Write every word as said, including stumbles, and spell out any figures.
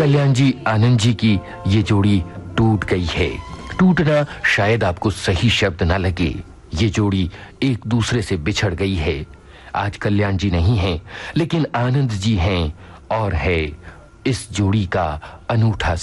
कल्याण जी, आनंद जी की ये जोड़ी टूट गई है। टूटना शायद आपको सही शब्द ना लगे, ये जोड़ी एक दूसरे से बिछड़ गई है। आज कल्याण जी नहीं हैं, लेकिन आनंद जी हैं और है इस जोड़ी का अनूठा